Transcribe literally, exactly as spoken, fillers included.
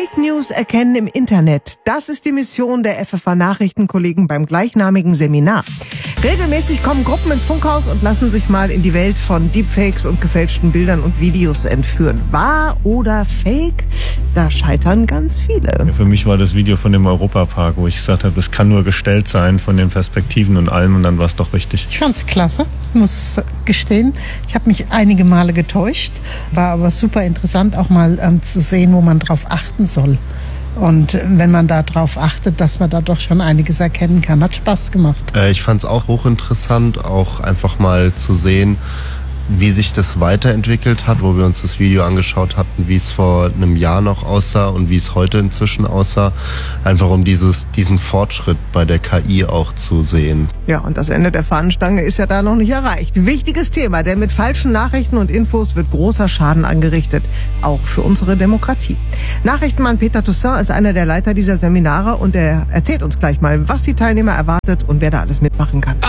Fake News erkennen im Internet. Das ist die Mission der F F A-Nachrichtenkollegen beim gleichnamigen Seminar. Regelmäßig kommen Gruppen ins Funkhaus und lassen sich mal in die Welt von Deepfakes und gefälschten Bildern und Videos entführen. Wahr oder Fake? Da scheitern ganz viele. Ja, für mich war das Video von dem Europapark, wo ich gesagt habe, das kann nur gestellt sein von den Perspektiven und allem, und dann war es doch richtig. Ich fand es klasse, muss gestehen. Ich habe mich einige Male getäuscht, war aber super interessant, auch mal ähm, zu sehen, wo man drauf achten soll. Und wenn man da drauf achtet, dass man da doch schon einiges erkennen kann. Hat Spaß gemacht. Äh, ich fand es auch hochinteressant, auch einfach mal zu sehen, wie sich das weiterentwickelt hat, wo wir uns das Video angeschaut hatten, wie es vor einem Jahr noch aussah und wie es heute inzwischen aussah. Einfach um dieses, diesen Fortschritt bei der K I auch zu sehen. Ja, und das Ende der Fahnenstange ist ja da noch nicht erreicht. Wichtiges Thema, denn mit falschen Nachrichten und Infos wird großer Schaden angerichtet. Auch für unsere Demokratie. Nachrichtenmann Peter Toussaint ist einer der Leiter dieser Seminare und er erzählt uns gleich mal, was die Teilnehmer erwartet und wer da alles mitmachen kann.